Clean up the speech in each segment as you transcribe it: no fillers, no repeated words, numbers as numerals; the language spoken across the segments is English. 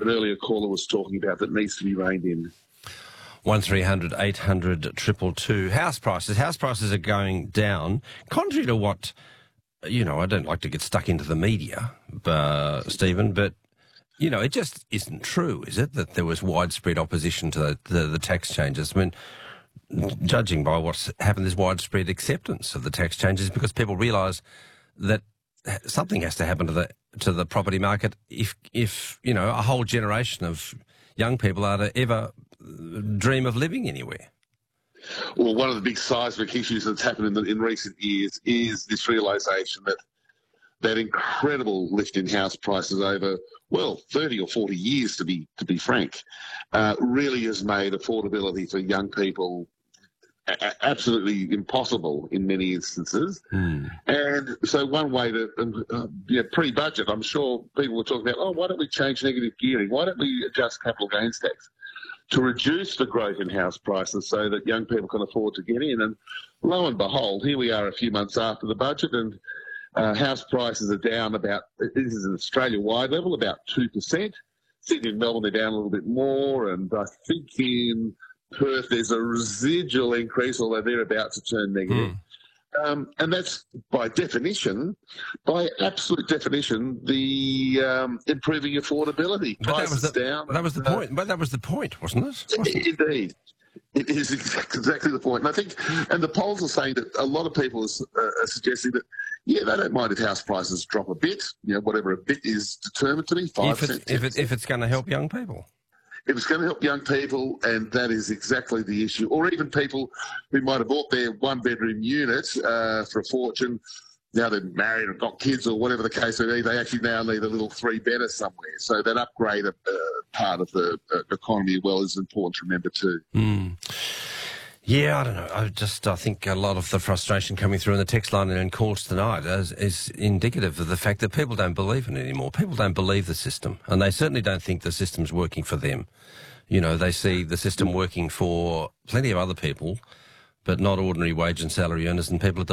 an earlier caller was talking about that needs to be reined in. 1300 800 222. House prices are going down, contrary to what, I don't like to get stuck into the media, Stephen, but, it just isn't true, is it, that there was widespread opposition to the tax changes? I mean, judging by what's happened, there's widespread acceptance of the tax changes because people realise that something has to happen to the property market if a whole generation of young people are to ever dream of living anywhere. Well, one of the big seismic issues that's happened in recent years is this realisation that incredible lift in house prices over 30 or 40 years, to be frank, really has made affordability for young people absolutely impossible in many instances. And so one way to, pre-budget, I'm sure people were talking about, why don't we change negative gearing? Why don't we adjust capital gains tax to reduce the growth in house prices so that young people can afford to get in? And lo and behold, here we are a few months after the budget, and house prices are down about, this is an Australia-wide level, about 2%. Sydney and Melbourne, they're down a little bit more, and I think in Perth there's a residual increase, although they're about to turn negative. And that's by absolute definition, the improving affordability. Prices down. That was the point. But that was the point, wasn't it? Indeed. It is exactly the point. And I think, and the polls are saying that a lot of people are suggesting that, they don't mind if house prices drop a bit, whatever a bit is determined to be, 5%. If it's going to help young people. If it's going to help young people, and that is exactly the issue, or even people who might have bought their one-bedroom unit for a fortune, now they're married and got kids or whatever the case may be, they actually now need a little three-bedder somewhere. So that upgrade part of the economy is important to remember too. Yeah, I don't know. I think a lot of the frustration coming through in the text line and in calls tonight is indicative of the fact that people don't believe in it anymore. People don't believe the system, and they certainly don't think the system's working for them. They see the system working for plenty of other people, but not ordinary wage and salary earners and people at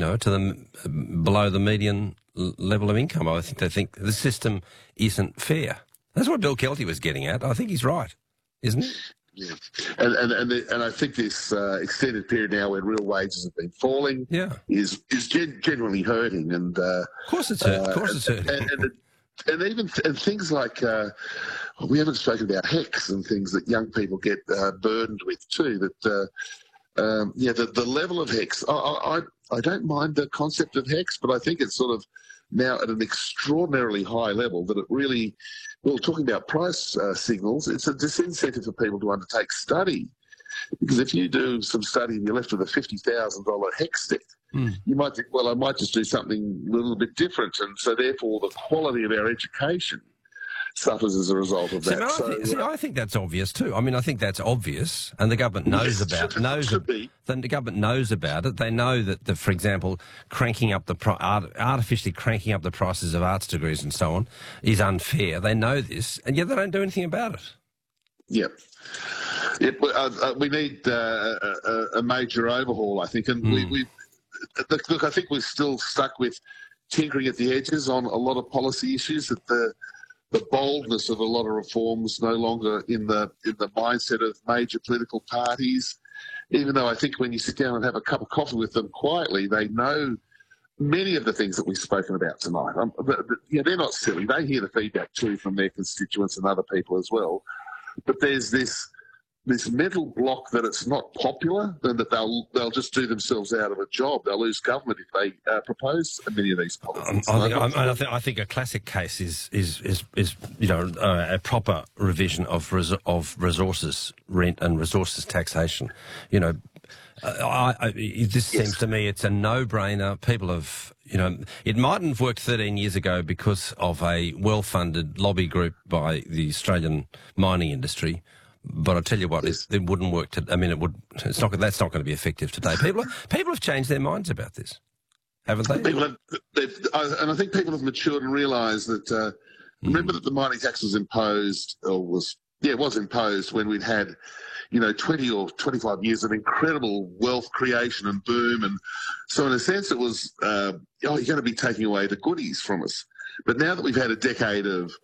below the median level of income. I think they think the system isn't fair. That's what Bill Kelty was getting at. I think he's right, isn't he? Yeah, and I think this extended period now when real wages have been falling is genuinely hurting, and of course it's hurting. And even things like we haven't spoken about HECS and things that young people get burdened with too. That the level of HECS, I don't mind the concept of HECS, but I think it's sort of now at an extraordinarily high level that it really, talking about price signals, it's a disincentive for people to undertake study. Because if you do some study and you're left with a $50,000 HECS debt, you might think, I might just do something a little bit different. And so therefore the quality of our education suffers as a result of that. I think that's obvious too. I mean, I think that's obvious, and the government knows about it. The government knows about it. They know that, for example, artificially cranking up the prices of arts degrees and so on is unfair. They know this, and yet they don't do anything about it. Yep. We need a major overhaul, I think, and look, I think we're still stuck with tinkering at the edges on a lot of policy issues. That the boldness of a lot of reforms no longer in the mindset of major political parties, even though I think when you sit down and have a cup of coffee with them quietly, they know many of the things that we've spoken about tonight. But they're not silly. They hear the feedback too from their constituents and other people as well. But there's this mental block that it's not popular, and that they'll just do themselves out of a job. They'll lose government if they propose many of these policies. I think a classic case is a proper revision of resources rent and resources taxation. This seems to me it's a no-brainer. People have, it mightn't have worked 13 years ago because of a well-funded lobby group by the Australian mining industry. But I tell you what, it wouldn't work. That's not going to be effective today. People have changed their minds about this, haven't they? And I think people have matured and realised that. Remember that the mining tax was imposed, was imposed when we'd had, 20 or 25 years of incredible wealth creation and boom, and so in a sense it was, you're going to be taking away the goodies from us. But now that we've had a decade of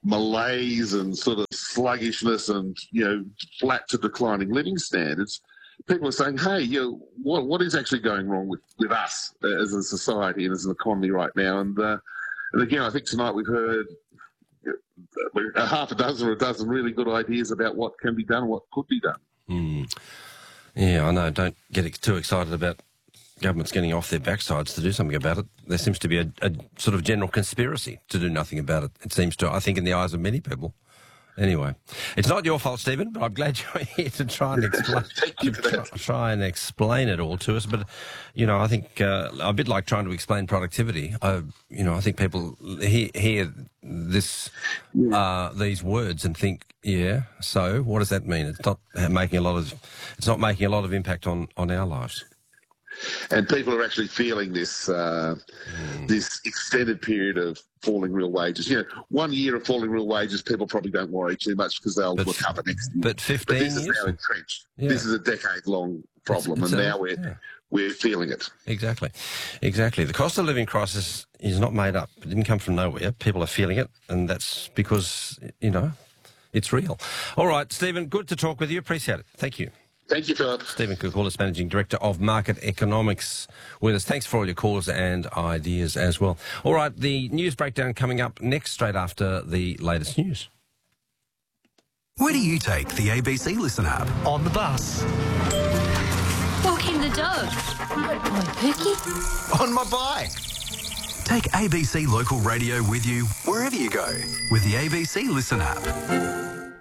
malaise and sort of sluggishness and, flat to declining living standards, people are saying, hey, what is actually going wrong with us as a society and as an economy right now? And again, I think tonight we've heard a half a dozen or a dozen really good ideas about what can be done and what could be done. Yeah, I know. Don't get too excited about governments getting off their backsides to do something about it. There seems to be a sort of general conspiracy to do nothing about it. It seems to, I think, in the eyes of many people. Anyway, it's not your fault, Stephen, but I'm glad you're here to try and explain it all to us. But, I think a bit like trying to explain productivity. I think people hear this these words and think, yeah. So what does that mean? It's not making a lot of impact on our lives. And people are actually feeling this this extended period of falling real wages. 1 year of falling real wages, people probably don't worry too much because they'll recover next year. But 15 years? This is now entrenched. Yeah. This is a decade-long problem, now we're feeling it. Exactly. The cost of living crisis is not made up. It didn't come from nowhere. People are feeling it, and that's because, it's real. All right, Stephen, good to talk with you. Appreciate it. Thank you. Thank you, Philip. Stephen Koukoulas, Managing Director of Market Economics, with us. Thanks for all your calls and ideas as well. All right, the news breakdown coming up next, straight after the latest news. Where do you take the ABC Listen app? On the bus. Walking the dog. Good boy, Pookie. On my bike. Take ABC Local Radio with you wherever you go with the ABC Listen app.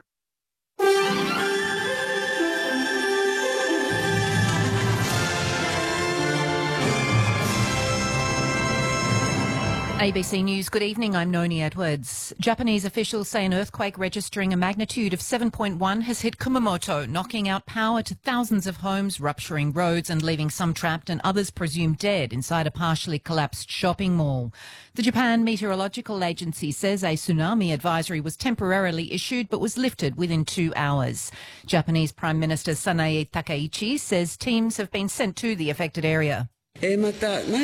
ABC News, good evening, I'm Noni Edwards. Japanese officials say an earthquake registering a magnitude of 7.1 has hit Kumamoto, knocking out power to thousands of homes, rupturing roads and leaving some trapped and others presumed dead inside a partially collapsed shopping mall. The Japan Meteorological Agency says a tsunami advisory was temporarily issued but was lifted within 2 hours. Japanese Prime Minister Sanae Takaichi says teams have been sent to the affected area. We are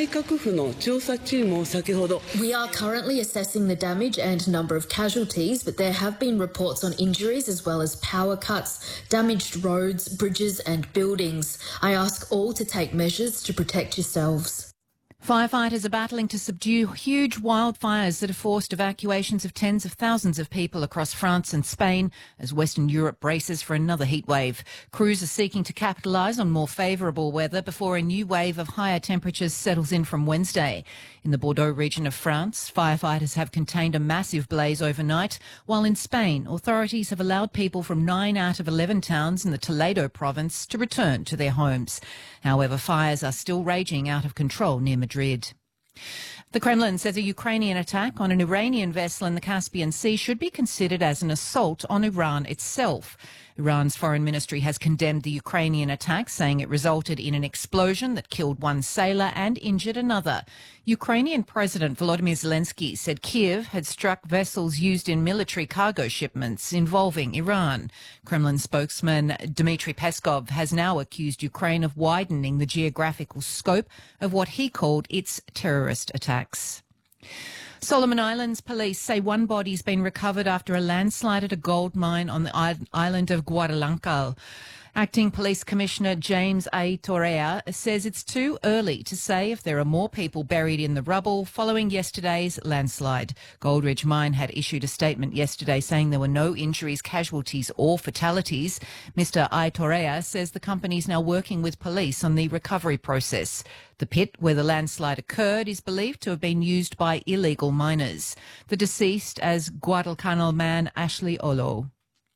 currently assessing the damage and number of casualties, but there have been reports on injuries as well as power cuts, damaged roads, bridges and buildings. I ask all to take measures to protect yourselves. Firefighters are battling to subdue huge wildfires that have forced evacuations of tens of thousands of people across France and Spain as Western Europe braces for another heatwave. Crews are seeking to capitalise on more favourable weather before a new wave of higher temperatures settles in from Wednesday. In the Bordeaux region of France, firefighters have contained a massive blaze overnight, while in Spain, authorities have allowed people from 9 out of 11 towns in the Toledo province to return to their homes. However, fires are still raging out of control near Madrid. The Kremlin says a Ukrainian attack on an Iranian vessel in the Caspian Sea should be considered as an assault on Iran itself. Iran's foreign ministry has condemned the Ukrainian attack, saying it resulted in an explosion that killed one sailor and injured another. Ukrainian President Volodymyr Zelensky said Kiev had struck vessels used in military cargo shipments involving Iran. Kremlin spokesman Dmitry Peskov has now accused Ukraine of widening the geographical scope of what he called its terrorist attacks. Solomon Islands police say one body's been recovered after a landslide at a gold mine on the island of Guadalancal. Acting Police Commissioner James A. Torrea says it's too early to say if there are more people buried in the rubble following yesterday's landslide. Goldridge Mine had issued a statement yesterday saying there were no injuries, casualties or fatalities. Mr. A. Torrea says the company is now working with police on the recovery process. The pit where the landslide occurred is believed to have been used by illegal miners. The deceased as Guadalcanal man Ashley Olo.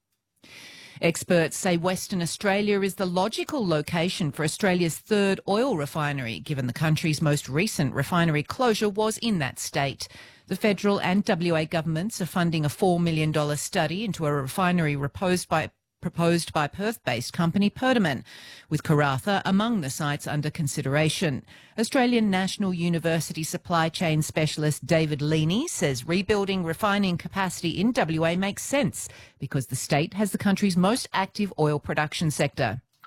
Experts say Western Australia is the logical location for Australia's third oil refinery, given the country's most recent refinery closure was in that state. The federal and WA governments are funding a $4 million study into a refinery proposed by Perth-based company Perdaman, with Karratha among the sites under consideration. Australian National University supply chain specialist David Leaney says rebuilding refining capacity in WA makes sense because the state has the country's most active oil production sector.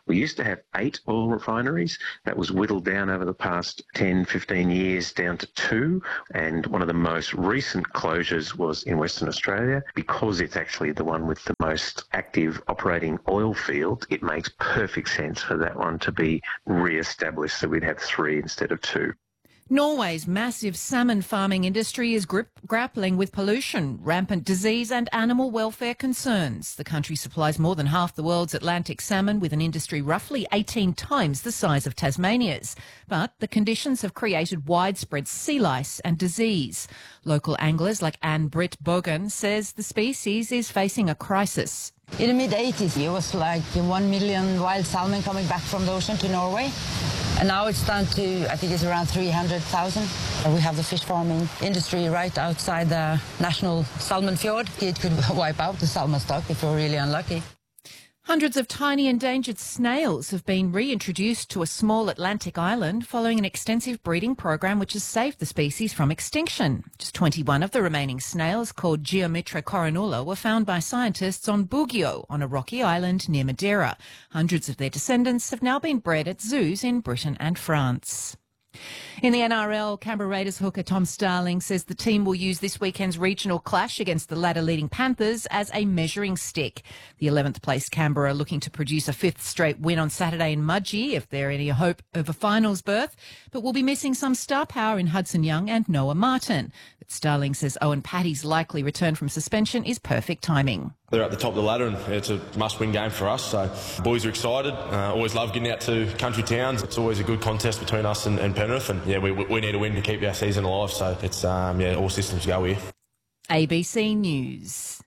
We used to have 8 oil refineries. That was whittled down over the past 10, 15 years down to 2. And one of the most recent closures was in Western Australia. Because it's actually the one with the most active operating oil field, it makes perfect sense for that one to be re-established, so we'd have 3 instead of 2. Norway's massive salmon farming industry is grappling with pollution, rampant disease and animal welfare concerns. The country supplies more than half the world's Atlantic salmon, with an industry roughly 18 times the size of Tasmania's. But the conditions have created widespread sea lice and disease. Local anglers like Ann-Britt Bogan says the species is facing a crisis. In the mid-80s, it was like 1 million wild salmon coming back from the ocean to Norway. And now it's down to, I think it's around 300,000. We have the fish farming industry right outside the National Salmon Fjord. It could wipe out the salmon stock if we're really unlucky. Hundreds of tiny endangered snails have been reintroduced to a small Atlantic island following an extensive breeding program which has saved the species from extinction. Just 21 of the remaining snails, called Geomitra coronula, were found by scientists on Bugio, on a rocky island near Madeira. Hundreds of their descendants have now been bred at zoos in Britain and France. In the NRL, Canberra Raiders hooker Tom Starling says the team will use this weekend's regional clash against the ladder-leading Panthers as a measuring stick. The 11th placed Canberra looking to produce a 5th straight win on Saturday in Mudgee if they're any hope of a finals berth, but will be missing some star power in Hudson Young and Noah Martin. But Starling says Owen Patty's likely return from suspension is perfect timing. They're at the top of the ladder and it's a must-win game for us. So boys are excited. Always love getting out to country towns. It's always a good contest between us and Penrith. And yeah, we need a win to keep our season alive. So it's all systems go here. ABC News.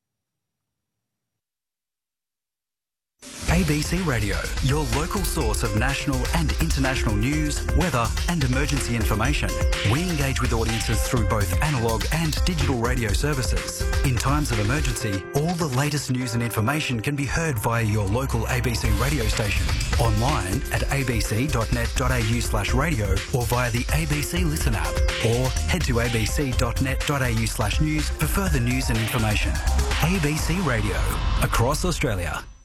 ABC Radio, your local source of national and international news, weather and emergency information. We engage with audiences through both analogue and digital radio services. In times of emergency, all the latest news and information can be heard via your local ABC radio station, online at abc.net.au/radio or via the ABC Listen app, or head to abc.net.au/news for further news and information. ABC Radio, across Australia.